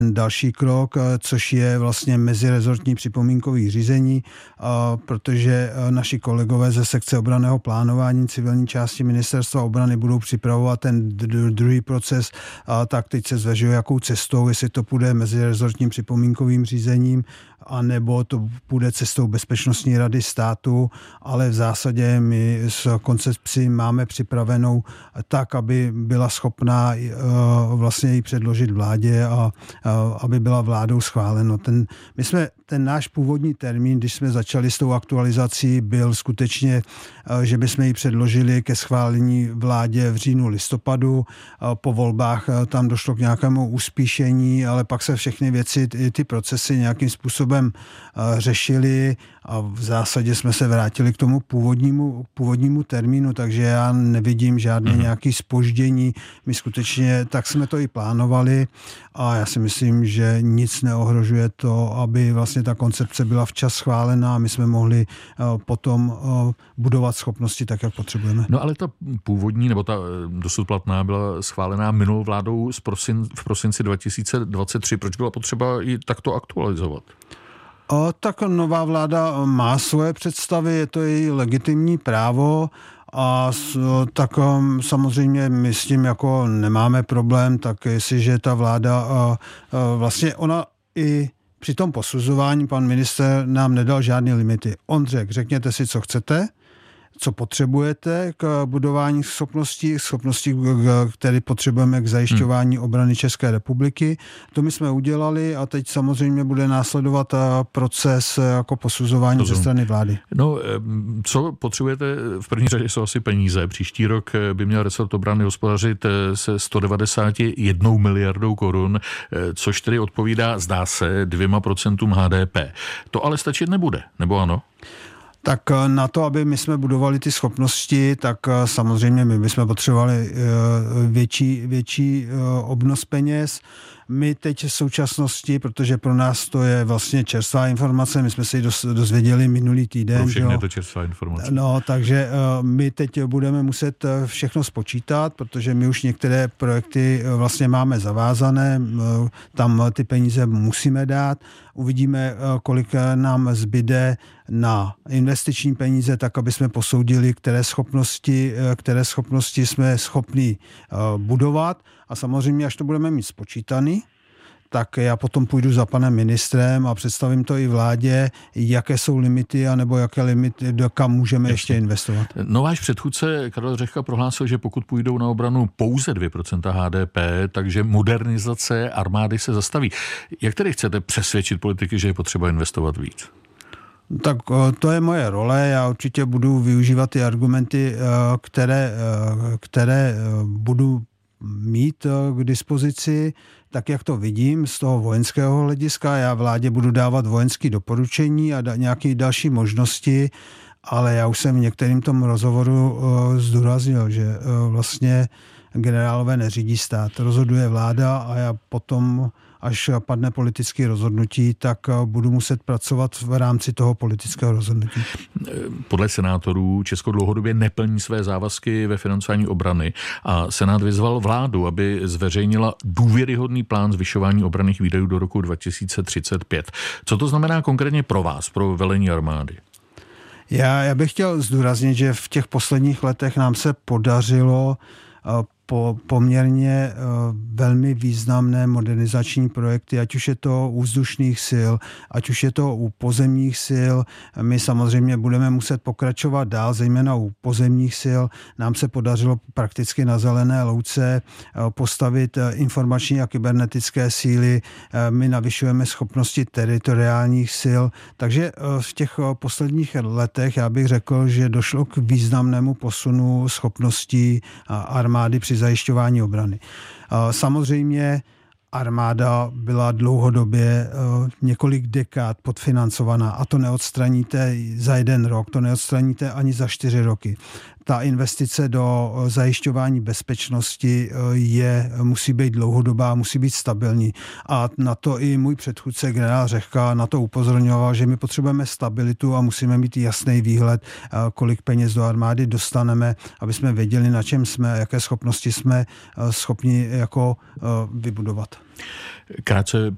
další krok, což je vlastně mezirezortní připomínkový řízení, protože naši kolegové ze sekce obranného plánování civilní části Ministerstva obrany budou připravovat ten druhý proces, tak teď se zvažuje, jakou cestou, jestli to půjde mezirezortním připomínkovým řízením, anebo to půjde cestou Bezpečnostní rady státu, ale v zásadě my s koncepcí máme připravenou tak, aby byla schopná vlastně ji předložit vládě a aby byla vládou schváleno. Ten náš původní termín, když jsme začali s tou aktualizací, byl skutečně, že bychom ji předložili ke schválení vládě v říjnu, listopadu. Po volbách tam došlo k nějakému uspíšení, ale pak se všechny věci, ty procesy nějakým způsobem řešily a v zásadě jsme se vrátili k tomu původnímu termínu, takže já nevidím žádné nějaké zpoždění. My skutečně, tak jsme to i plánovali a já si myslím, že nic neohrožuje to, aby vlastně ta koncepce byla včas schválená a my jsme mohli potom budovat schopnosti tak, jak potřebujeme. No ale ta původní, nebo ta dosud platná byla schválená minulou vládou v prosinci 2023. Proč byla potřeba ji takto aktualizovat? Tak nová vláda má svoje představy, je to její legitimní právo a tak samozřejmě my s tím jako nemáme problém, tak jestliže ta vláda vlastně ona i při tom posuzování pan ministr nám nedal žádné limity. On řekněte si, co chcete, co potřebujete k budování schopností, které potřebujeme k zajišťování obrany České republiky. To my jsme udělali a teď samozřejmě bude následovat proces jako posuzování ze strany vlády. No, co potřebujete? V první řadě jsou asi peníze. Příští rok by měl resort obrany hospodařit se 191 miliardou korun, což tedy odpovídá, zdá se, 2% HDP. To ale stačit nebude, nebo ano? Tak na to, aby my jsme budovali ty schopnosti, tak samozřejmě my bychom potřebovali větší obnos peněz. My teď v současnosti, protože pro nás to je vlastně čerstvá informace, my jsme se ji dozvěděli minulý týden. Pro všechny je to čerstvá informace. No, takže my teď budeme muset všechno spočítat, protože my už některé projekty vlastně máme zavázané, tam ty peníze musíme dát. Uvidíme, kolik nám zbyde na investiční peníze, tak aby jsme posoudili, které schopnosti jsme schopni budovat. A samozřejmě, až to budeme mít spočítaný, tak já potom půjdu za panem ministrem a představím to i vládě, jaké jsou limity, anebo jaké limity, kam můžeme ještě investovat. No váš předchůdce Karel Řehka prohlásil, že pokud půjdou na obranu pouze 2% HDP, takže modernizace armády se zastaví. Jak tedy chcete přesvědčit politiky, že je potřeba investovat víc? Tak to je moje role. Já určitě budu využívat ty argumenty, které budu mít k dispozici, tak jak to vidím z toho vojenského hlediska. Já vládě budu dávat vojenské doporučení a nějaké další možnosti, ale já už jsem v některým tom rozhovoru zdůraznil, že vlastně generálové neřídí stát. Rozhoduje vláda a já potom, až padne politické rozhodnutí, tak budu muset pracovat v rámci toho politického rozhodnutí. Podle senátorů Česko dlouhodobě neplní své závazky ve financování obrany a Senát vyzval vládu, aby zveřejnila důvěryhodný plán zvyšování obranných výdajů do roku 2035. Co to znamená konkrétně pro vás, pro velení armády? Já bych chtěl zdůraznit, že v těch posledních letech nám se podařilo po poměrně velmi významné modernizační projekty, ať už je to u vzdušných sil, ať už je to u pozemních sil. My samozřejmě budeme muset pokračovat dál, zejména u pozemních sil. Nám se podařilo prakticky na zelené louce postavit informační a kybernetické síly. My navyšujeme schopnosti teritoriálních sil. Takže v těch posledních letech já bych řekl, že došlo k významnému posunu schopností armády při zajišťování obrany. Samozřejmě armáda byla dlouhodobě několik dekád podfinancovaná a to neodstraníte za 1 rok, to neodstraníte ani za 4 roky. Ta investice do zajišťování bezpečnosti musí být dlouhodobá, musí být stabilní. A na to i můj předchůdce generál Řehka na to upozorňoval, že my potřebujeme stabilitu a musíme mít jasný výhled, kolik peněz do armády dostaneme, aby jsme věděli, na čem jsme, jaké schopnosti jsme schopni jako vybudovat. Krátce